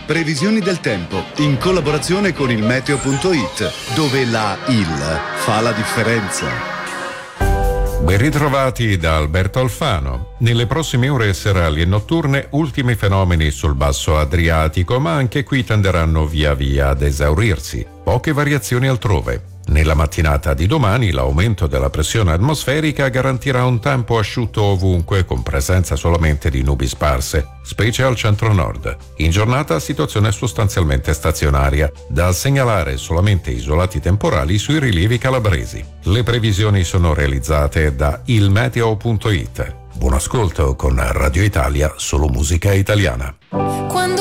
Previsioni del tempo in collaborazione con il meteo.it, dove la IL fa la differenza. Ben ritrovati da Alberto Alfano. Nelle prossime ore serali e notturne ultimi fenomeni sul basso Adriatico, ma anche qui tenderanno via via ad esaurirsi. Poche variazioni altrove. Nella mattinata di domani l'aumento della pressione atmosferica garantirà un tempo asciutto ovunque, con presenza solamente di nubi sparse, specie al centro-nord. In giornata situazione sostanzialmente stazionaria, da segnalare solamente isolati temporali sui rilievi calabresi. Le previsioni sono realizzate da ilmeteo.it. Buon ascolto con Radio Italia, solo musica italiana.